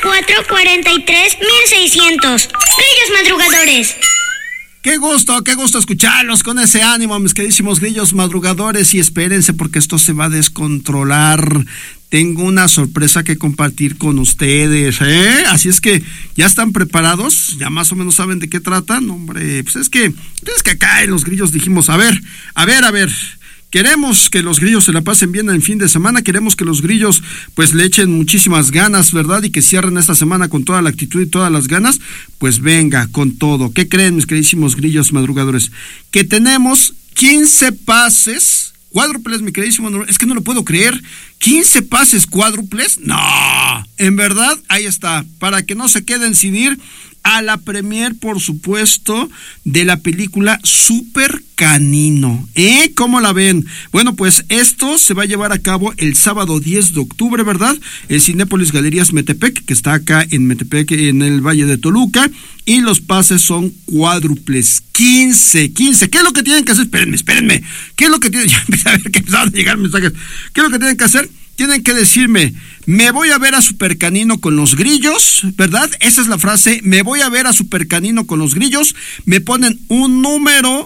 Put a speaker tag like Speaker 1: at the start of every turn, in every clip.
Speaker 1: 443-1600. Grillos madrugadores.
Speaker 2: Qué gusto escucharlos con ese ánimo, mis queridísimos grillos madrugadores, y espérense porque esto se va a descontrolar. Tengo una sorpresa que compartir con ustedes, así es que ya están preparados, ya más o menos saben de qué tratan. Hombre, pues es que acá en los grillos dijimos, a ver, queremos que los grillos se la pasen bien el fin de semana, queremos que los grillos pues le echen muchísimas ganas, ¿verdad? Y que cierren esta semana con toda la actitud y todas las ganas. Pues venga, con todo. ¿Qué creen, mis queridísimos grillos madrugadores? Que tenemos 15 pases cuádruples, mi queridísimo, es que no lo puedo creer. 15 pases cuádruples, no, en verdad, ahí está, para que no se queden sin ir a la premier, por supuesto, de la película Super Canino. ¿Cómo la ven? Bueno, pues esto se va a llevar a cabo el sábado 10 de octubre, ¿verdad? El Cinépolis Galerías Metepec, que está acá en Metepec, en el Valle de Toluca, y los pases son cuádruples, 15. ¿Qué es lo que tienen que hacer? Espérenme. ¿Qué es lo que tienen? Ya empecé a ver que empezaron a llegar mensajes. ¿Qué es lo que tienen que hacer? Tienen que decirme, me voy a ver a Super Canino con los grillos, ¿verdad? Esa es la frase, me voy a ver a Super Canino con los grillos. Me ponen un número,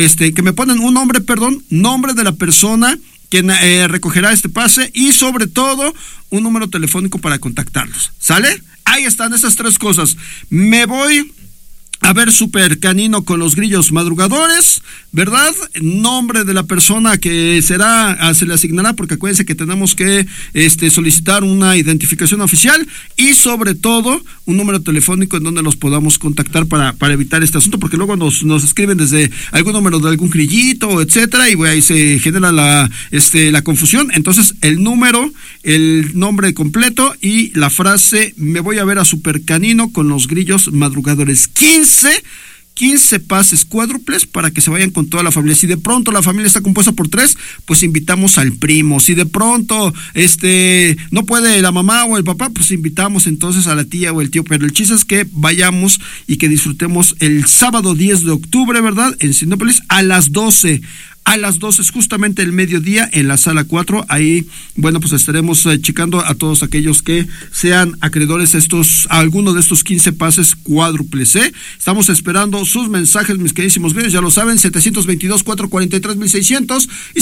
Speaker 2: nombre de la persona que recogerá este pase y sobre todo un número telefónico para contactarlos, ¿sale? Ahí están esas tres cosas. Me voy a ver Super Canino con los grillos madrugadores, ¿verdad? Nombre de la persona que se le asignará, porque acuérdense que tenemos que solicitar una identificación oficial y sobre todo un número telefónico en donde los podamos contactar para evitar este asunto, porque luego nos escriben desde algún número de algún grillito, etcétera, y ahí se genera la confusión. Entonces el número, el nombre completo y la frase, me voy a ver a Super Canino con los grillos madrugadores. 15 pases cuádruples para que se vayan con toda la familia. Si de pronto la familia está compuesta por 3, pues invitamos al primo. Si de pronto no puede la mamá o el papá, pues invitamos entonces a la tía o el tío. Pero el chiste es que vayamos y que disfrutemos el sábado 10 de octubre, ¿verdad? En Cinépolis a las 12. A las 12 es justamente el mediodía en la sala 4. Ahí, bueno, pues estaremos checando a todos aquellos que sean acreedores a alguno de estos 15 pases cuádruples, Estamos esperando sus mensajes, mis queridísimos grillos, ya lo saben, 722-443-1600 y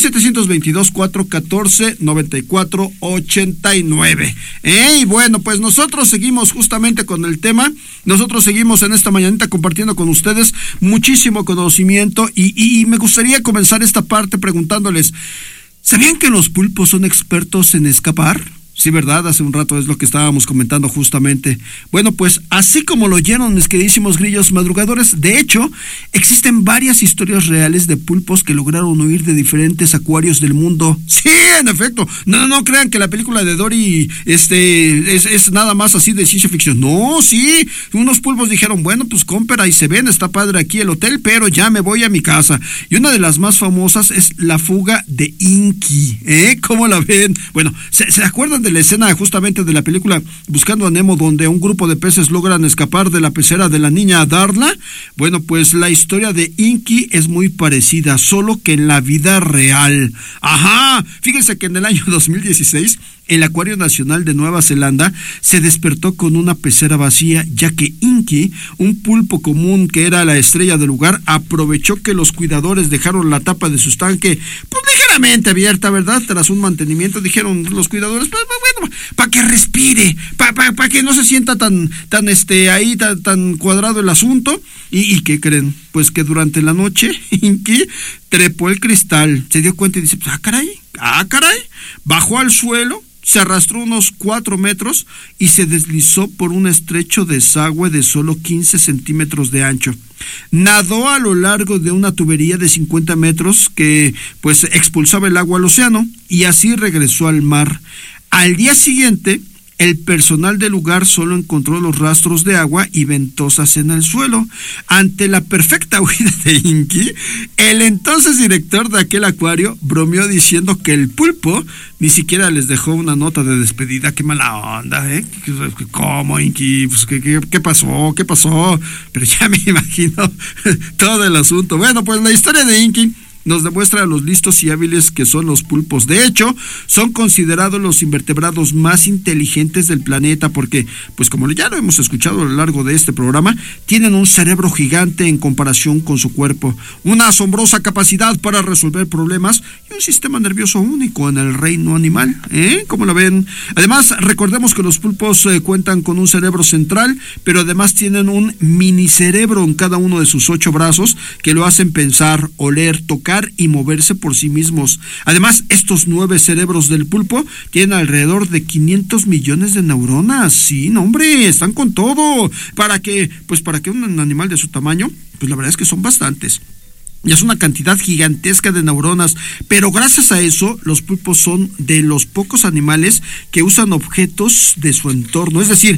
Speaker 2: 722-414-9489. Y bueno, pues nosotros seguimos justamente con el tema, nosotros seguimos en esta mañanita compartiendo con ustedes muchísimo conocimiento y me gustaría comenzar esta parte preguntándoles, ¿sabían que los pulpos son expertos en escapar? Sí, ¿verdad? Hace un rato es lo que estábamos comentando justamente. Bueno, pues así como lo oyeron, mis queridísimos grillos madrugadores, de hecho, existen varias historias reales de pulpos que lograron huir de diferentes acuarios del mundo. Sí, en efecto. No crean que la película de Dory es nada más así de ciencia ficción. No, sí. Unos pulpos dijeron, bueno, pues cómpera y se ven, está padre aquí el hotel, pero ya me voy a mi casa. Y una de las más famosas es la fuga de Inky. ¿Cómo la ven? Bueno, ¿se acuerdan de la escena justamente de la película Buscando a Nemo, donde un grupo de peces logran escapar de la pecera de la niña Darla? Bueno, pues la historia de Inky es muy parecida, solo que en la vida real. Ajá, fíjense que en el año 2016 el Acuario Nacional de Nueva Zelanda se despertó con una pecera vacía, ya que Inky, un pulpo común que era la estrella del lugar, aprovechó que los cuidadores dejaron la tapa de su estanque pues ligeramente abierta, ¿verdad? Tras un mantenimiento, dijeron los cuidadores, pues bueno, para que respire, para que no se sienta tan cuadrado el asunto. ¿Y qué creen? Pues que durante la noche Inky trepó el cristal, se dio cuenta y dice, pues, caray, bajó al suelo, se arrastró unos 4 metros y se deslizó por un estrecho desagüe de solo 15 centímetros de ancho. Nadó a lo largo de una tubería de 50 metros que pues expulsaba el agua al océano y así regresó al mar. Al día siguiente, el personal del lugar solo encontró los rastros de agua y ventosas en el suelo. Ante la perfecta huida de Inky, el entonces director de aquel acuario bromeó diciendo que el pulpo ni siquiera les dejó una nota de despedida. ¡Qué mala onda! ¿Cómo, Inky? Pues, ¿qué pasó? Pero ya me imagino todo el asunto. Bueno, pues la historia de Inky nos demuestra los listos y hábiles que son los pulpos. De hecho, son considerados los invertebrados más inteligentes del planeta porque, pues como ya lo hemos escuchado a lo largo de este programa, tienen un cerebro gigante en comparación con su cuerpo, una asombrosa capacidad para resolver problemas y un sistema nervioso único en el reino animal. ¿Cómo lo ven? Además, recordemos que los pulpos cuentan con un cerebro central, pero además tienen un minicerebro en cada uno de sus 8 brazos que lo hacen pensar, oler, tocar y moverse por sí mismos. Además, estos 9 cerebros del pulpo tienen alrededor de 500 millones de neuronas. Sí, no, hombre, están con todo. Para que un animal de su tamaño, pues la verdad es que son bastantes. Y es una cantidad gigantesca de neuronas, pero gracias a eso, los pulpos son de los pocos animales que usan objetos de su entorno, es decir,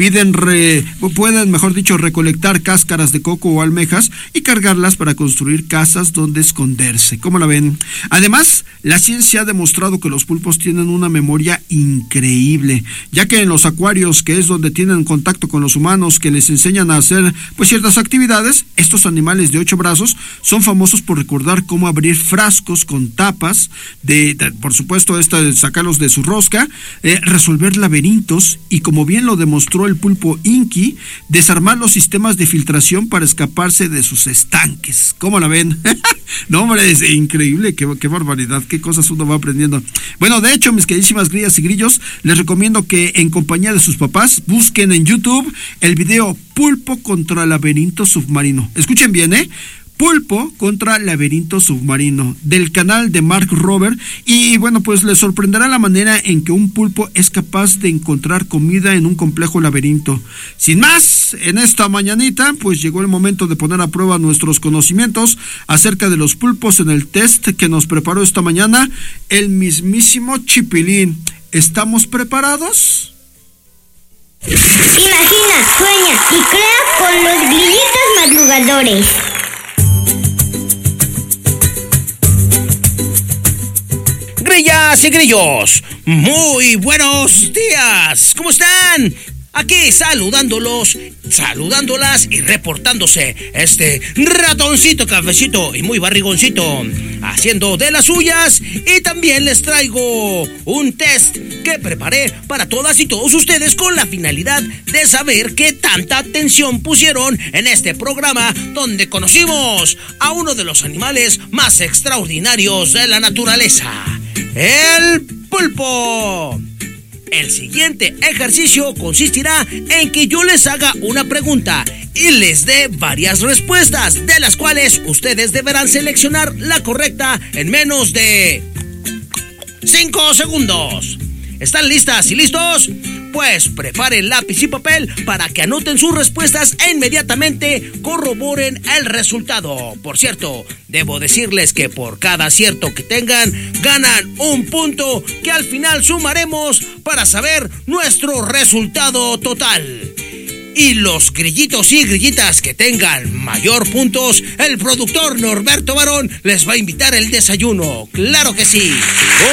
Speaker 2: pueden, mejor dicho, recolectar cáscaras de coco o almejas y cargarlas para construir casas donde esconderse. ¿Cómo la ven? Además, la ciencia ha demostrado que los pulpos tienen una memoria increíble, ya que en los acuarios, que es donde tienen contacto con los humanos, que les enseñan a hacer ciertas actividades, estos animales de 8 brazos son famosos por recordar cómo abrir frascos con tapas, por supuesto, sacarlos de su rosca, resolver laberintos y, como bien lo demostró el pulpo Inky, desarmar los sistemas de filtración para escaparse de sus estanques. ¿Cómo la ven? No, hombre, es increíble, qué barbaridad, qué cosas uno va aprendiendo. Bueno, de hecho, mis queridísimas grillas y grillos, les recomiendo que en compañía de sus papás busquen en YouTube el video Pulpo contra laberinto submarino. Escuchen bien, Pulpo contra laberinto submarino, del canal de Mark Rober, y bueno, pues les sorprenderá la manera en que un pulpo es capaz de encontrar comida en un complejo laberinto. Sin más, en esta mañanita, pues llegó el momento de poner a prueba nuestros conocimientos acerca de los pulpos en el test que nos preparó esta mañana el mismísimo Chipilín. ¿Estamos preparados?
Speaker 1: Imagina, sueña y crea con los grillitos madrugadores.
Speaker 3: Grillas y grillos, muy buenos días. ¿Cómo están? Aquí saludándolas y reportándose este ratoncito cafecito y muy barrigoncito, haciendo de las suyas. Y también les traigo un test que preparé para todas y todos ustedes con la finalidad de saber qué tanta atención pusieron en este programa donde conocimos a uno de los animales más extraordinarios de la naturaleza, el pulpo. El siguiente ejercicio consistirá en que yo les haga una pregunta y les dé varias respuestas, de las cuales ustedes deberán seleccionar la correcta en menos de 5 segundos. ¿Están listas y listos? Pues preparen lápiz y papel para que anoten sus respuestas e inmediatamente corroboren el resultado. Por cierto, debo decirles que por cada acierto que tengan, ganan un punto que al final sumaremos para saber nuestro resultado total. Y los grillitos y grillitas que tengan mayor puntos, el productor Norberto Barón les va a invitar el desayuno. ¡Claro que sí!